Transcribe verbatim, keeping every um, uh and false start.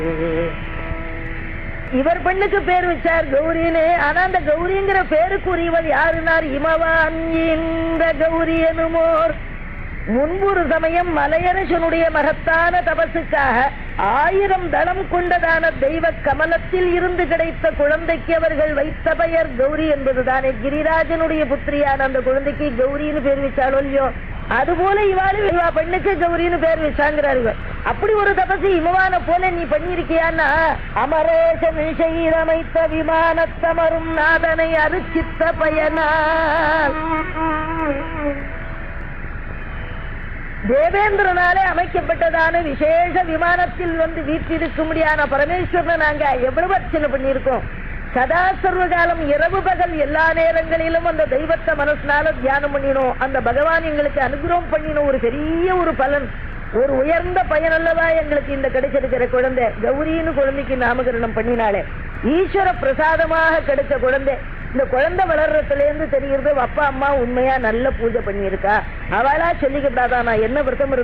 இவர் பெண்ணுக்கு பேர் வச்சார் கௌரின்னு. ஆனா அந்த கௌரிங்கிற பேருக்குரியவள் யாருனார்? இமவான் இந்த கௌரி எனுமோர். முன்பொரு சமயம் மலையரசனுடைய மகத்தான தபசுக்காக ஆயிரம் தளம் கொண்டதான தெய்வ கமலத்தில் இருந்து கிடைத்த குழந்தைக்கு அவர்கள் வைத்த பெயர் கௌரி என்பதுதானே. கிரிராஜனுடைய புத்திரியான அந்த குழந்தைக்கு கௌரின்னு பேர் வச்சாலோ இல்லையோ, அதுபோல இவாளு இவா பெண்ணுக்கு கௌரின்னு பேர் வச்சாங்கிறார் இவர். அப்படி ஒரு தபசு இமவான போல நீ பண்ணிருக்கியான்னா, அமரேசன் செய்தமைத்த விமானத்தமரும் நாதனை அருச்சித்த பயனால் தேவேந்திரனாலே அமைக்கப்பட்டதான விசேஷ விமானத்தில் வந்து வீட்டிருக்கும்படியான பரமேஸ்வரனை நாங்க எவ்வளவு அர்ச்சனை பண்ணியிருக்கோம். சதா சர்வ காலம் இரவு பகல் எல்லா நேரங்களிலும் அந்த தெய்வத்தை மனசுனால தியானம் பண்ணினோம். அந்த பகவான் எங்களுக்கு அனுகிரகம் பண்ணினோம். ஒரு பெரிய ஒரு பலன், ஒரு உயர்ந்த பயன் அல்லவா எங்களுக்கு இந்த கிடைச்சிருக்கிற குழந்தை. கௌரின்னு குழந்தைக்கு நாமகரணம் பண்ணினாலே ஈஸ்வர பிரசாதமாக கிடைச்ச குழந்தை. இந்த குழந்தை வளர்றதுல இருந்து தெரிகிறது அப்பா அம்மா உண்மையா நல்ல பூஜை பண்ணியிருக்கா. அவளா சொல்லிக்கிட்டாதான் நான் என்ன விரதம்